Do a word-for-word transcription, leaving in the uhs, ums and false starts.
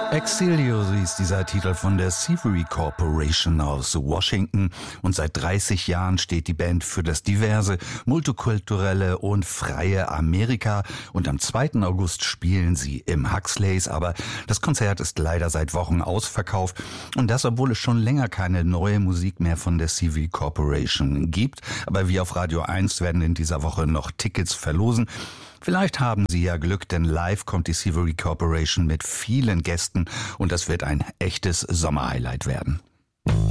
Exilio, so ist dieser Titel von der Severy Corporation aus Washington, und seit dreißig Jahren steht die Band für das diverse, multikulturelle und freie Amerika, und am zweiten August spielen sie im Huxleys, aber das Konzert ist leider seit Wochen ausverkauft, und das, obwohl es schon länger keine neue Musik mehr von der Severy Corporation gibt. Aber wir auf Radio eins werden in dieser Woche noch Tickets verlosen. Vielleicht haben Sie ja Glück, denn live kommt die Severy Corporation mit vielen Gästen, und das wird ein echtes Sommerhighlight werden.